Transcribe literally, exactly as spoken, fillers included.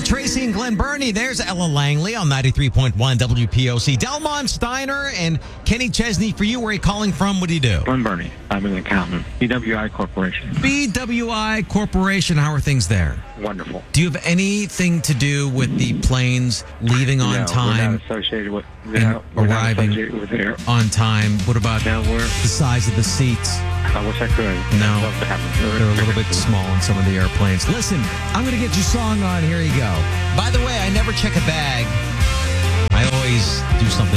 Tracy and Glenn Burney. There's Ella Langley on ninety-three point one W P O C. Delmont Steiner and Kenny Chesney for you. Where are you calling from? What do you do? Glenn Burney. I'm an accountant. B W I Corporation. B W I Corporation. How are things there? Wonderful. Do you have anything to do with the planes leaving on no, time? We're not associated with, no, we're arriving not associated with air. on time. What about No, we're, the size of the seats? I wish I could. No, I'd love to have them. they're a little bit small on some of the airplanes. Listen, I'm going to get your song on. Here you go. By the way, I never check a bag. I always do something